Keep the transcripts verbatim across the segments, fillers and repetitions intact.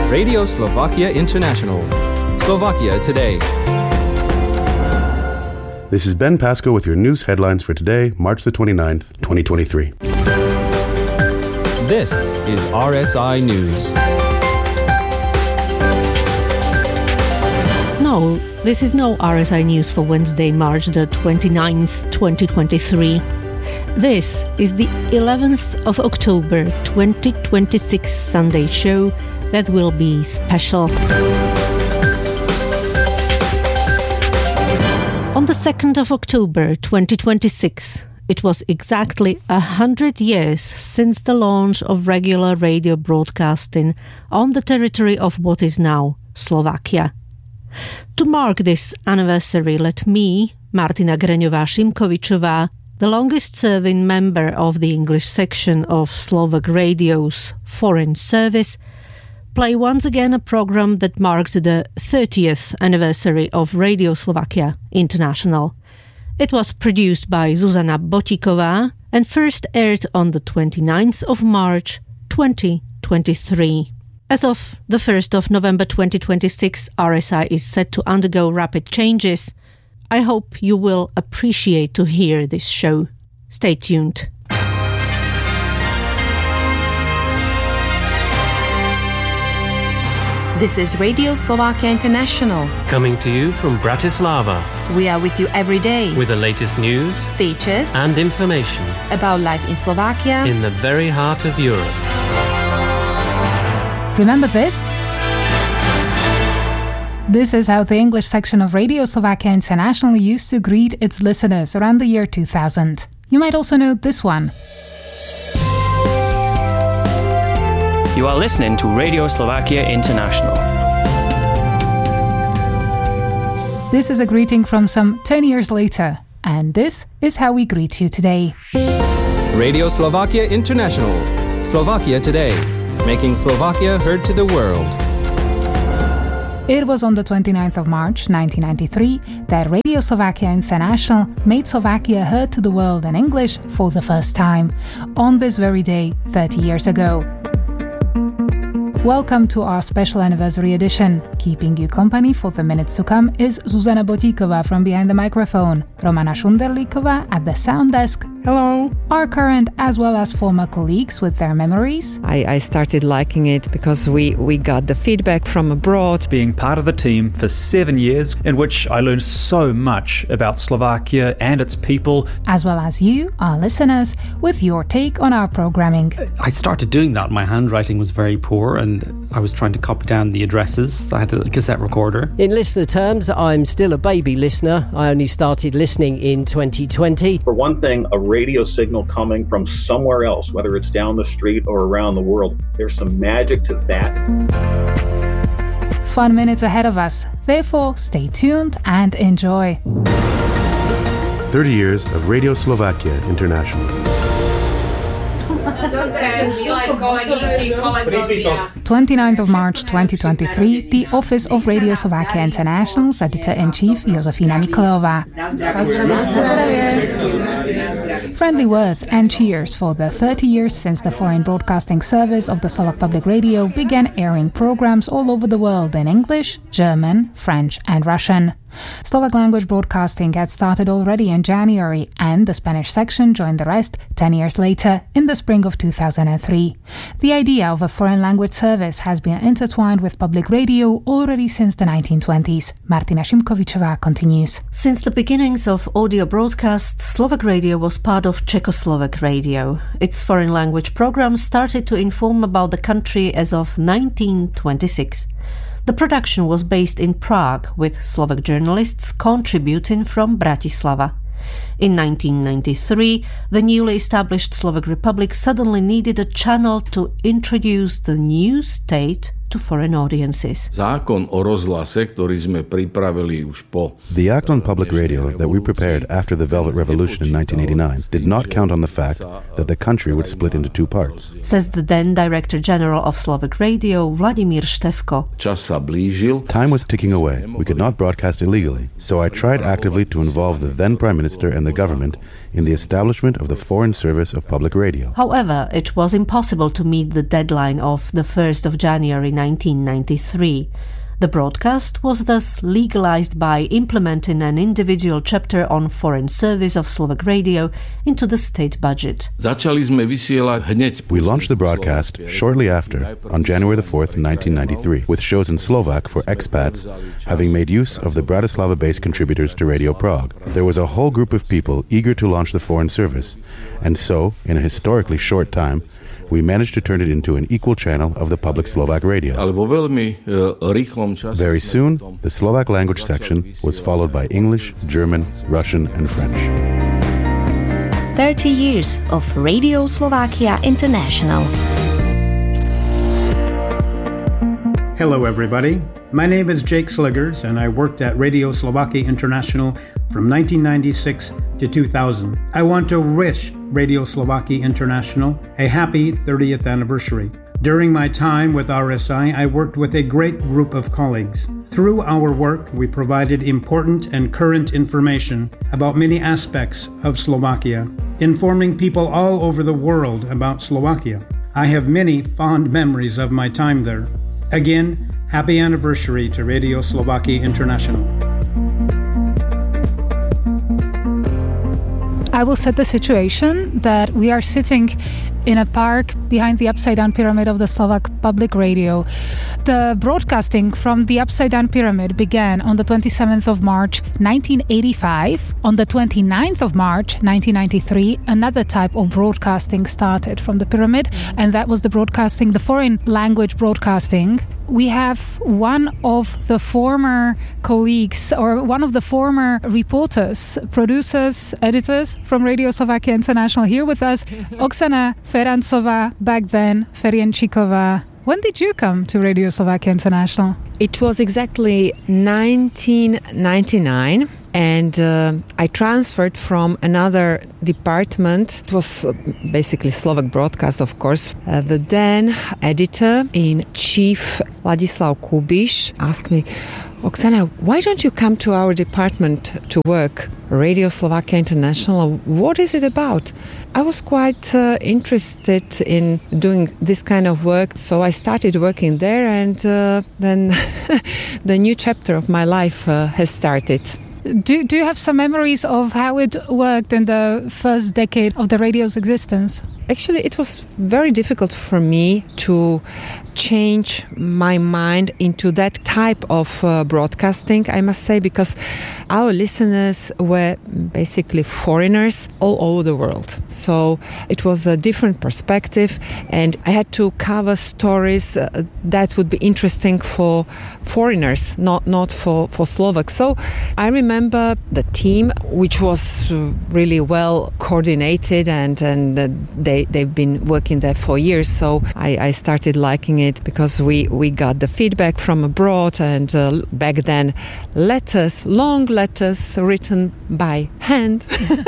Radio Slovakia International. Slovakia Today. This is Ben Pasco with your news headlines for today, March the twenty-ninth, twenty twenty-three. This is R S I News. No, this is no R S I News for Wednesday, March the twenty-ninth, twenty twenty-three. This is the eleventh of October, twenty twenty-six Sunday show that will be special. On the second of October, twenty twenty-six, it was exactly a hundred years since the launch of regular radio broadcasting on the territory of what is now Slovakia. To mark this anniversary, let me, Martina Greňová-Šimkovičová, the longest-serving member of the English section of Slovak Radio's Foreign Service, play once again a program that marked the thirtieth anniversary of Radio Slovakia International. It was produced by Zuzana Botíková and first aired on the twenty-ninth of March, twenty twenty-three. As of the first of November twenty twenty-six, R S I is set to undergo rapid changes. I hope you will appreciate to hear this show. Stay tuned. This is Radio Slovakia International. Coming to you from Bratislava. We are with you every day. With the latest news, features, and information about life in Slovakia, in the very heart of Europe. Remember this? This is how the English section of Radio Slovakia International used to greet its listeners around the year two thousand. You might also know this one. You are listening to Radio Slovakia International. This is a greeting from some ten years later, and this is how we greet you today. Radio Slovakia International. Slovakia Today. Making Slovakia heard to the world. It was on the twenty-ninth of March nineteen ninety-three that Radio Slovakia International made Slovakia heard to the world in English for the first time, on this very day thirty years ago. Welcome to our special anniversary edition. Keeping you company for the minutes to come is Zuzana Botíková from behind the microphone, Romana Šunderlíková at the sound desk. Hello. Our current as well as former colleagues with their memories. I, I started liking it because we, we got the feedback from abroad. Being part of the team for seven years in which I learned so much about Slovakia and its people. As well as you, our listeners, with your take on our programming. I started doing that. My handwriting was very poor and I was trying to copy down the addresses. I had a cassette recorder. In listener terms, I'm still a baby listener. I only started listening in twenty twenty. For one thing, a radio signal coming from somewhere else, whether it's down the street or around the world, there's some magic to that. Fun minutes ahead of us. Therefore, stay tuned and enjoy. thirty years of Radio Slovakia International. twenty-ninth of March twenty twenty-three, the Office of Radio Slovakia International's Editor-in-Chief Josefina Mikleová. Friendly words and cheers for the thirty years since the Foreign Broadcasting Service of the Slovak Public Radio began airing programs all over the world in English, German, French and Russian. Slovak language broadcasting had started already in January, and the Spanish section joined the rest ten years later in the spring of two thousand three. The idea of a foreign language service has been intertwined with public radio already since the nineteen twenties. Martina Šimkovičová continues. Since the beginnings of audio broadcasts, Slovak radio was part of Czechoslovak radio. Its foreign language programs started to inform about the country as of nineteen twenty-six. The production was based in Prague, with Slovak journalists contributing from Bratislava. In nineteen ninety-three, the newly established Slovak Republic suddenly needed a channel to introduce the new state to foreign audiences. Zákon o rozhlase, ktorý sme pripravili už po The Act on Public Radio that we prepared after the Velvet Revolution in nineteen eighty-nine did not count on the fact that the country would split into two parts. Says the then Director General of Slovak Radio, Vladimír Števko. Čas sa blížil. Time was ticking away. We could not broadcast illegally. So I tried actively to involve the then Prime Minister and the government in the establishment of the Foreign Service of Public Radio. However, it was impossible to meet the deadline of the first of January nineteen ninety-three. The broadcast was thus legalized by implementing an individual chapter on Foreign Service of Slovak Radio into the state budget. We launched the broadcast shortly after, on January the fourth, nineteen ninety-three, with shows in Slovak for expats, having made use of the Bratislava-based contributors to Radio Prague. There was a whole group of people eager to launch the Foreign Service, and so, in a historically short time, we managed to turn it into an equal channel of the public Slovak radio. Very soon, the Slovak language section was followed by English, German, Russian, and French. thirty years of Radio Slovakia International. Hello, everybody. My name is Jake Sliggers, and I worked at Radio Slovakia International from nineteen ninety-six to two thousand. I want to wish Radio Slovakia International a happy thirtieth anniversary. During my time with R S I, I worked with a great group of colleagues. Through our work, we provided important and current information about many aspects of Slovakia, informing people all over the world about Slovakia. I have many fond memories of my time there. Again, happy anniversary to Radio Slovakia International. I will set the situation that we are sitting in a park behind the upside-down pyramid of the Slovak Public Radio. The broadcasting from the upside-down pyramid began on the twenty-seventh of March nineteen eighty-five. On the twenty-ninth of March nineteen ninety-three, another type of broadcasting started from the pyramid, and that was the broadcasting, the foreign language broadcasting. We have one of the former colleagues, or one of the former reporters, producers, editors from Radio Slovakia International here with us, Oksana Ferancová, back then Ferienčíková. When did you come to Radio Slovakia International? It was exactly nineteen ninety-nine. And uh, I transferred from another department. It was uh, basically Slovak broadcast, of course. Uh, the then editor-in-chief, Ladislav Kubiš, asked me, Oksana, why don't you come to our department to work? Radio Slovakia International, what is it about? I was quite uh, interested in doing this kind of work, so I started working there, and uh, then the new chapter of my life uh, has started. Do, do you have some memories of how it worked in the first decade of the radio's existence? Actually, it was very difficult for me to change my mind into that type of uh, broadcasting, I must say, because our listeners were basically foreigners all over the world. So it was a different perspective, and I had to cover stories uh, that would be interesting for foreigners, not, not for, for Slovaks. So I remember the team, which was really well coordinated, and, and uh, they They've been working there for years, so I, I started liking it because we, we got the feedback from abroad, and uh, back then letters, long letters written by hand.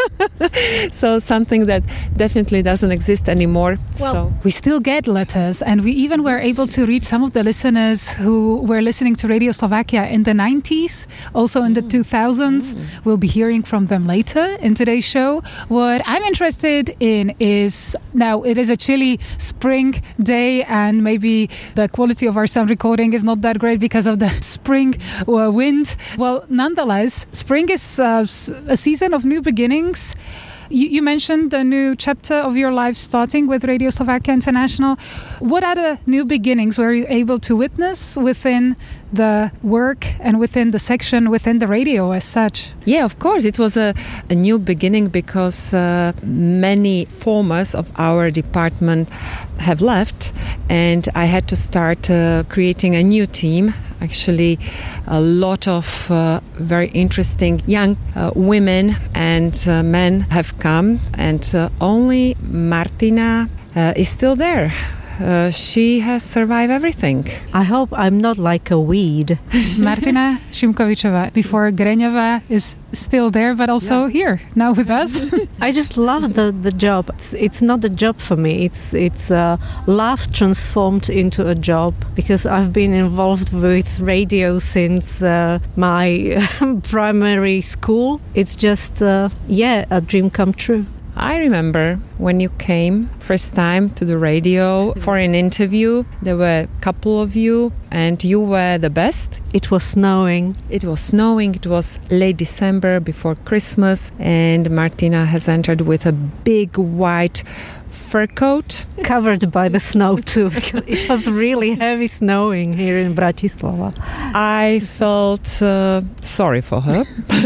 So something that definitely doesn't exist anymore. Well, so we still get letters, and we even were able to reach some of the listeners who were listening to Radio Slovakia in the nineties, also in the two thousands. Mm. We'll be hearing from them later in today's show. What I'm interested in is, now it is a chilly spring day, and maybe the quality of our sound recording is not that great because of the spring uh, wind. Well, nonetheless, spring is uh, a season of new beginnings. You, you mentioned a new chapter of your life starting with Radio Slovakia International. What other new beginnings were you able to witness within the work and within the section, within the radio as such? Yeah, of course. It was a, a new beginning because uh, many formers of our department have left, and I had to start uh, creating a new team. Actually, a lot of uh, very interesting young uh, women and uh, men have come, and uh, only Martina uh, is still there. uh, she has survived everything. I hope I'm not like a weed. Martina Šimkovičová, before Greňová, is still there, but also yeah. here, now with us. I just love the, the job. It's, it's not a job for me. It's, it's uh, love transformed into a job, because I've been involved with radio since uh, my primary school. It's just, uh, yeah, a dream come true. I remember when you came first time to the radio for an interview. There were a couple of you and you were the best. It was snowing. It was snowing. It was late December before Christmas, and Martina has entered with a big white fur coat. Covered by the snow too. It was really heavy snowing here in Bratislava. I felt uh, sorry for her.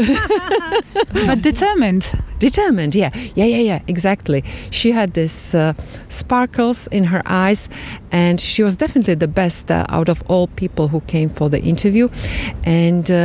But determined. Determined, yeah. Yeah, yeah, yeah, exactly. She had this uh, sparkles in her eyes, and she was definitely the best uh, out of all people who came for the interview. And uh,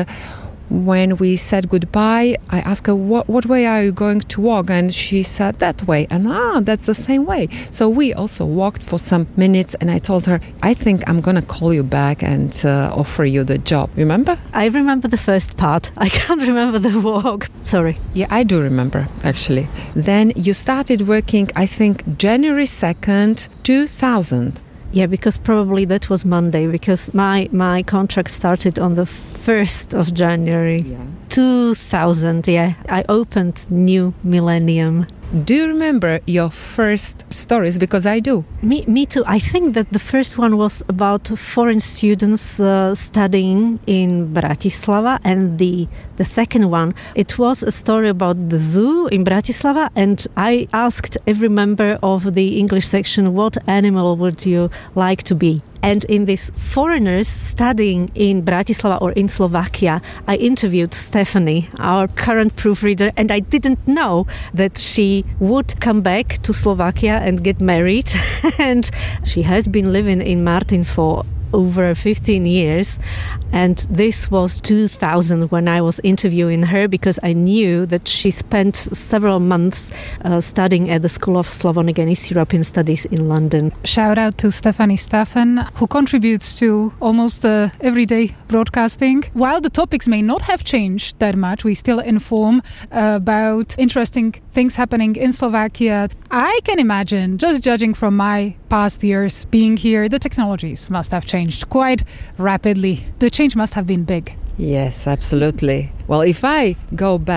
when we said goodbye, I asked her, what, what way are you going to walk? And she said, that way. And ah, that's the same way. So we also walked for some minutes, and I told her, I think I'm going to call you back and uh, offer you the job. Remember? I remember the first part. I can't remember the walk. Sorry. Yeah, I do remember, actually. Then you started working, I think, January second, two thousand. Yeah, because probably that was Monday, because my, my contract started on the first of January, yeah. two thousand, yeah. I opened New Millennium. Do you remember your first stories? Because I do. Me, me too. I think that the first one was about foreign students uh, studying in Bratislava, and the the second one, it was a story about the zoo in Bratislava, and I asked every member of the English section, what animal would you like to be? And in this foreigners studying in Bratislava or in Slovakia, I interviewed Stephanie, our current proofreader, and I didn't know that she would come back to Slovakia and get married. And she has been living in Martin for over fifteen years, and this was two thousand when I was interviewing her, because I knew that she spent several months uh, studying at the School of Slavonic and East European Studies in London. Shout out to Stephanie Staffen, who contributes to almost uh, everyday broadcasting. While the topics may not have changed that much, we still inform uh, about interesting things happening in Slovakia. I can imagine, just judging from my past years being here, the technologies must have changed quite rapidly. The change must have been big. Yes, absolutely. Well, if I go back